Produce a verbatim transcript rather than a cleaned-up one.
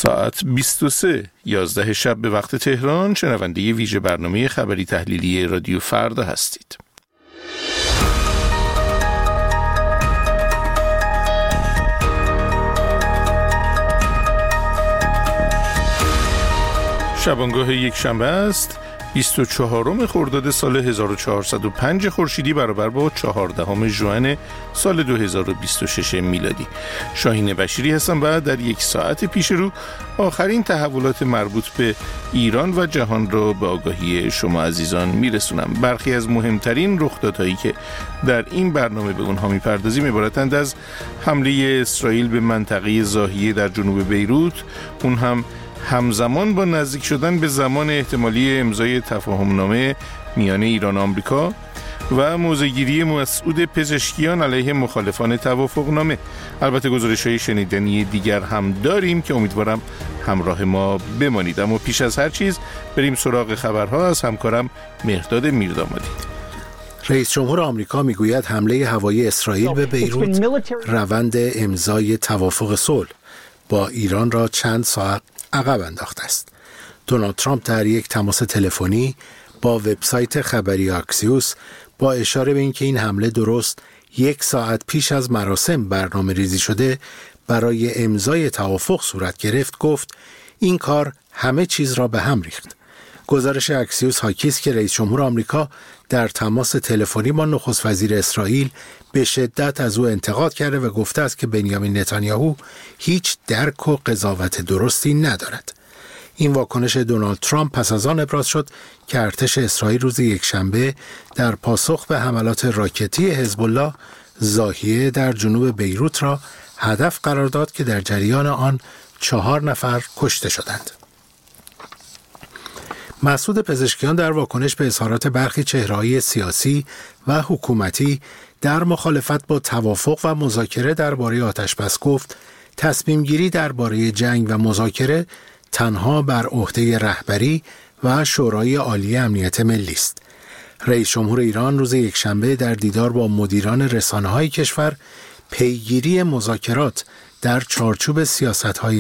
ساعت بیست و سه یازده شب به وقت تهران شنونده ویژه برنامه خبری تحلیلی رادیو فردا هستید. شبانگاه یک شنبه است، بیست و چهارم خرداد سال هزار و چهارصد و پنج خورشیدی برابر با چهاردهم ژوئن سال دو هزار و بیست و شش میلادی. شاهین بشیری هستم و در یک ساعت پیش رو آخرین تحولات مربوط به ایران و جهان را به آگاهی شما عزیزان میرسونم. برخی از مهمترین رخدادهایی که در این برنامه به اونها میپردازیم عبارتند از حمله اسرائیل به منطقه زاهیه در جنوب بیروت، اون هم همزمان با نزدیک شدن به زمان احتمالی امضای تفاهمنامه میان ایران و آمریکا و موضع‌گیری مسعود پزشکیان علیه مخالفان توافقنامه. البته گزارش‌های شنیدنی دیگر هم داریم که امیدوارم همراه ما بمانید، اما پیش از هر چیز بریم سراغ خبرها از همکارم مهرداد میردامادی. رئیس جمهور آمریکا میگوید حمله هوایی اسرائیل به بیروت روند امضای توافق صلح با ایران را چند ساعت عقب انداخته است. دونالد ترامپ در یک تماس تلفنی با وبسایت خبری آکسیوس با اشاره به اینکه این حمله درست یک ساعت پیش از مراسم برنامه ریزی شده برای امضای توافق صورت گرفت گفت این کار همه چیز را به هم ریخت. گزارش اکسیوس حاکی است که رئیس جمهور آمریکا در تماس تلفنی با نخست وزیر اسرائیل به شدت از او انتقاد کرده و گفته است که بنیامین نتانیاهو هیچ درک و قضاوت درستی ندارد. این واکنش دونالد ترامپ پس از آن ابراز شد که ارتش اسرائیل روز یکشنبه در پاسخ به حملات راکتی حزب الله زاهیه در جنوب بیروت را هدف قرار داد که در جریان آن چهار نفر کشته شدند. مسعود پزشکیان در واکنش به اظهارات برخی چهره‌های سیاسی و حکومتی در مخالفت با توافق و مذاکره درباره آتش‌بس گفت تصمیم گیری درباره جنگ و مذاکره تنها بر عهده رهبری و شورای عالی امنیت ملی است. رئیس جمهور ایران روز یکشنبه در دیدار با مدیران رسانه‌های کشور پیگیری مذاکرات در چارچوب سیاست‌های